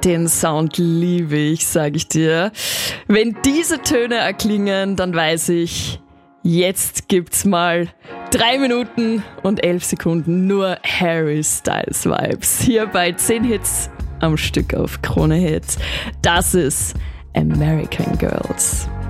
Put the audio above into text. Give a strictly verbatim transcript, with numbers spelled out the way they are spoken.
Den Sound liebe ich, sag ich dir. Wenn diese Töne erklingen, dann weiß ich, jetzt gibt's mal drei Minuten und elf Sekunden nur Harry Styles Vibes. Hier bei zehn Hits am Stück auf Krone Hits. Das ist American Girls.